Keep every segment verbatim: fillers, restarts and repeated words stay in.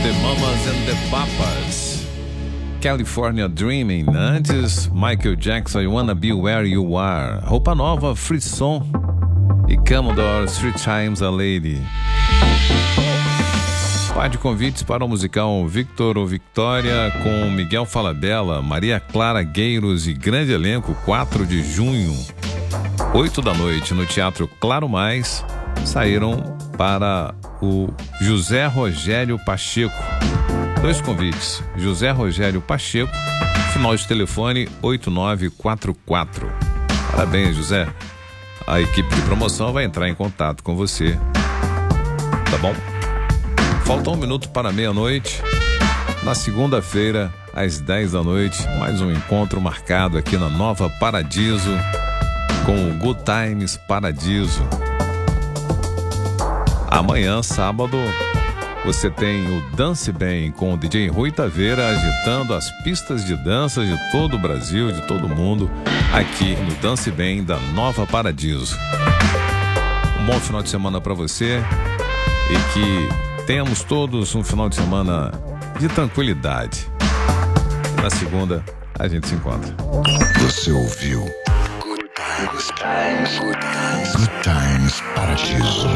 The Mamas and the Papas, California Dreaming. Antes, Michael Jackson, I Wanna Be Where You Are. Roupa Nova, Frisson e Commodore, Three Times a Lady. Par de convites para o musical Victor ou Victoria com Miguel Falabella, Maria Clara Gueiros e grande elenco, quatro de junho, oito da noite, no Teatro Claro Mais. Saíram para o José Rogério Pacheco. Dois convites, José Rogério Pacheco, final de telefone oito nove quatro quatro. Parabéns, José. A equipe de promoção vai entrar em contato com você. Tá bom? Falta um minuto para meia-noite. Na segunda-feira, às dez da noite, mais um encontro marcado aqui na Nova Paradiso com o Good Times Paradiso. Amanhã, sábado, você tem o Dance Bem com o D J Rui Taveira agitando as pistas de dança de todo o Brasil, de todo o mundo, aqui no Dance Bem da Nova Paradiso. Um bom final de semana para você e que tenhamos todos um final de semana de tranquilidade. Na segunda, a gente se encontra. Você ouviu Good Times, Good Times, Good Times Paradiso.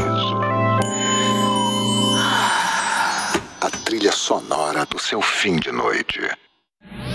A trilha sonora do seu fim de noite.